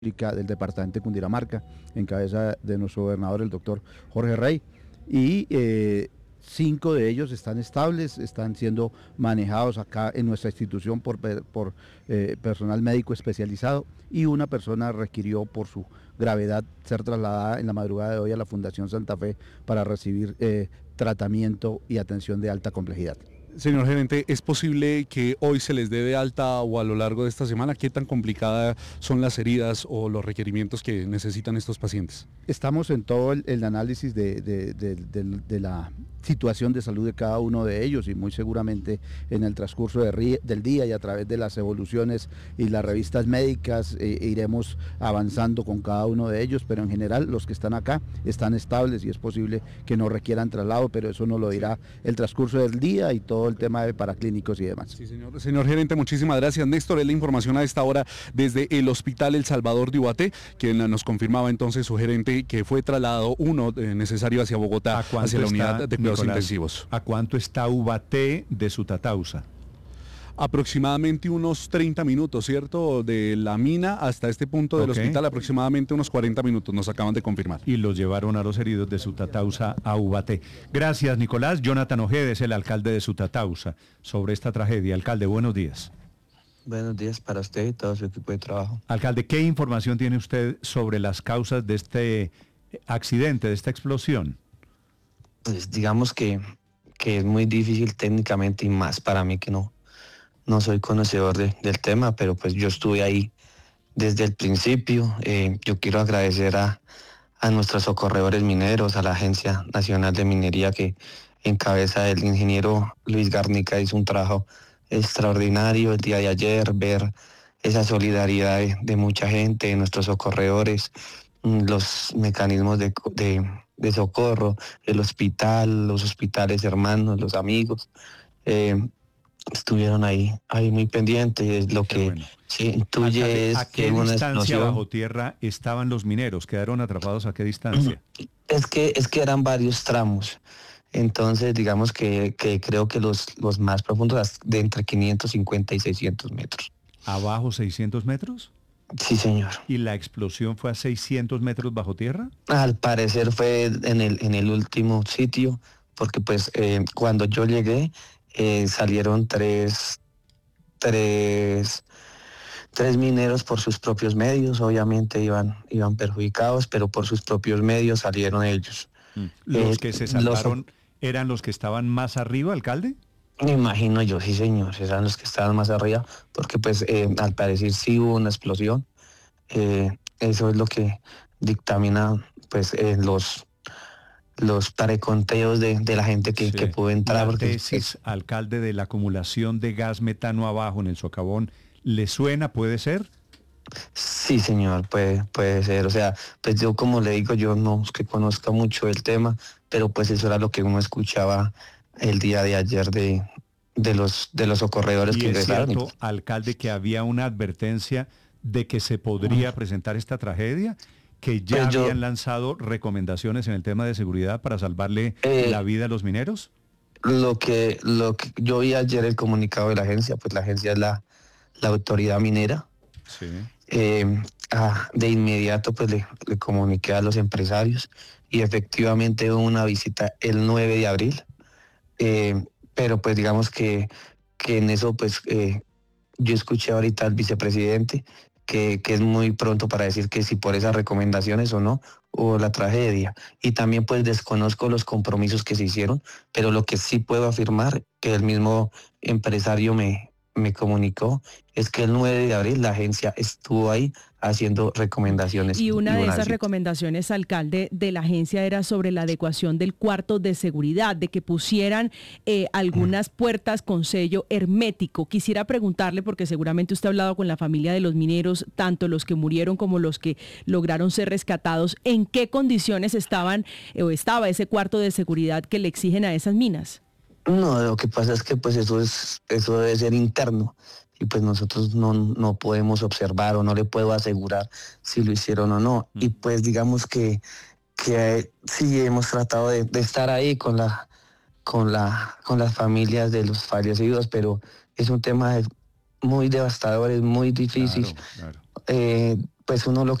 del departamento de Cundinamarca, en cabeza de nuestro gobernador, el doctor Jorge Rey, y 5 de ellos están estables, están siendo manejados acá en nuestra institución por personal médico especializado, y una persona requirió por su gravedad ser trasladada en la madrugada de hoy a la Fundación Santa Fe para recibir tratamiento y atención de alta complejidad. Señor gerente, ¿es posible que hoy se les dé de alta o a lo largo de esta semana? ¿Qué tan complicadas son las heridas o los requerimientos que necesitan estos pacientes? Estamos en todo el análisis de la situación de salud de cada uno de ellos, y muy seguramente en el transcurso del día y a través de las evoluciones y las revistas médicas iremos avanzando con cada uno de ellos, pero en general los que están acá están estables y es posible que no requieran traslado, pero eso nos lo dirá el transcurso del día y todo el tema de paraclínicos y demás. Sí, señor gerente, muchísimas gracias. Néstor, es la información a esta hora desde el Hospital El Salvador de Ubaté, quien nos confirmaba entonces su gerente que fue trasladado necesario hacia Bogotá, hacia la unidad de cuidados intensivos. ¿A cuánto está Ubaté de Sutatausa? Aproximadamente unos 30 minutos, ¿cierto? De la mina hasta este punto del hospital, aproximadamente unos 40 minutos, nos acaban de confirmar. Y los llevaron a los heridos de Sutatausa a Ubaté. Gracias, Nicolás. Jonathan Ojeda es el alcalde de Sutatausa sobre esta tragedia. Alcalde, buenos días. Buenos días para usted y todo su equipo de trabajo. Alcalde, ¿qué información tiene usted sobre las causas de este accidente, de esta explosión? Pues digamos que es muy difícil técnicamente y más para mí que no soy conocedor del tema, pero pues yo estuve ahí desde el principio. Yo quiero agradecer a nuestros socorredores mineros, a la Agencia Nacional de Minería que encabeza el ingeniero Luis Garnica, hizo un trabajo extraordinario el día de ayer, ver esa solidaridad de mucha gente, de nuestros socorredores, los mecanismos de socorro, el hospital, los hospitales hermanos, los amigos, estuvieron ahí muy pendientes. Lo que bueno se intuye ¿A qué distancia bajo tierra estaban los mineros? ¿Quedaron atrapados a qué distancia? Es que eran varios tramos. Entonces, digamos que creo que los más profundos de entre 550 y 600 metros. ¿Abajo 600 metros? Sí, señor. ¿Y la explosión fue a 600 metros bajo tierra? Al parecer fue en el último sitio, porque pues cuando yo llegué salieron tres mineros por sus propios medios. Obviamente iban perjudicados, pero por sus propios medios salieron ellos. ¿Los que se salvaron eran los que estaban más arriba, alcalde? Me imagino yo, sí, señor, eran los que estaban más arriba, porque pues al parecer sí hubo una explosión. Eso es lo que dictamina pues los preconteos de la gente que pudo entrar. La tesis, alcalde, de la acumulación de gas metano abajo en el socavón, ¿le suena? ¿Puede ser? Sí, señor, puede ser. O sea, pues yo, como le digo, yo no es que conozca mucho el tema, pero pues eso era lo que uno escuchaba el día de ayer de los socorredores que ingresaron. ¿Y es cierto, alcalde, que había una advertencia de que se podría presentar esta tragedia? ¿Que ya habían lanzado recomendaciones en el tema de seguridad para salvarle la vida a los mineros? Lo que yo vi ayer, el comunicado de la agencia, pues la agencia es la autoridad minera. Sí. De inmediato pues le comuniqué a los empresarios y efectivamente hubo una visita el 9 de abril, pero pues digamos que en eso pues yo escuché ahorita al vicepresidente que es muy pronto para decir que si por esas recomendaciones o no hubo la tragedia, y también pues desconozco los compromisos que se hicieron, pero lo que sí puedo afirmar, que el mismo empresario me comunicó, es que el 9 de abril la agencia estuvo ahí haciendo recomendaciones. Y una de esas recomendaciones, alcalde, de la agencia era sobre la adecuación del cuarto de seguridad, de que pusieran algunas puertas con sello hermético. Quisiera preguntarle, porque seguramente usted ha hablado con la familia de los mineros, tanto los que murieron como los que lograron ser rescatados, ¿en qué condiciones estaba ese cuarto de seguridad que le exigen a esas minas? No, lo que pasa es que pues eso debe ser interno, y pues nosotros no podemos observar, o no le puedo asegurar si lo hicieron o no. Y pues digamos que sí hemos tratado de estar ahí con las familias de los fallecidos, pero es un tema muy devastador, es muy difícil. Claro. pues uno lo